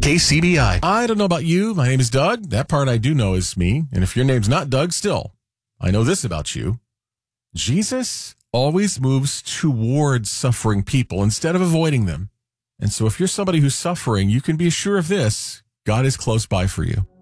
KCBI. I don't know about you. My name is Doug. That part I do know is me. And if your name's not Doug, still, I know this about you. Jesus always moves towards suffering people instead of avoiding them. And so if you're somebody who's suffering, you can be sure of this. God is close by for you.